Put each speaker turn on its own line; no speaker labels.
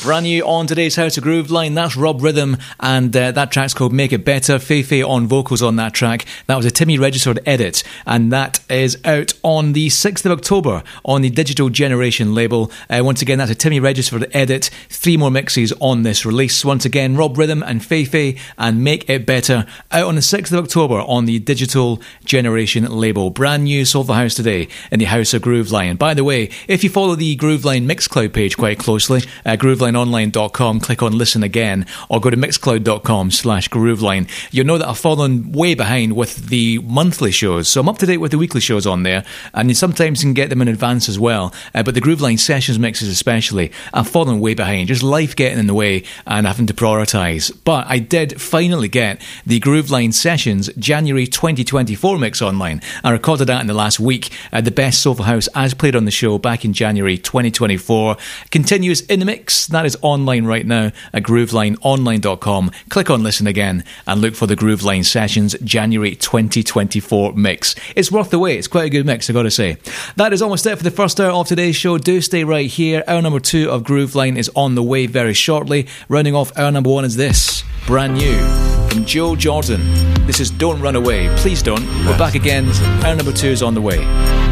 Brand new on today's House of Groove line, that's Rob Rhythm, and that track's called Make It Better. Feifei on vocals on that track. That was a Timmy registered edit, and that is out on the 6th of October on the Digital Generation label. Once again, that's a Timmy registered edit. 3 more mixes on this release. Once again, Rob Rhythm and Feifei and Make It Better, out on the 6th of October on the Digital Generation label. Brand new Soulful House today in the House of Groove line. By the way, if you follow the Grooveline Mixcloud page quite closely, GroovelineOnline.com, click on Listen Again, or go to mixcloud.com/Grooveline. You'll know that I've fallen way behind with the monthly shows, so I'm up to date with the weekly shows on there, and you sometimes can get them in advance as well, but the Grooveline Sessions mixes especially, I've fallen way behind, just life getting in the way and having to prioritise. But I did finally get the Grooveline Sessions January 2024 mix online. I recorded that in the last week, the best Soulful House as played on the show back in January 2024. Continues in the mix. That is online right now at GroovelineOnline.com. Click on Listen Again and look for the Grooveline Sessions January 2024 mix. It's worth the wait. It's quite a good mix, I gotta say. That is almost it for the first hour of today's show. Do stay right here. Hour number 2 of Grooveline is on the way very shortly. Rounding off hour number 1 is this, brand new from Joe Jordan. This is Don't Run Away. Please don't. We're back again. Hour number 2 is on the way.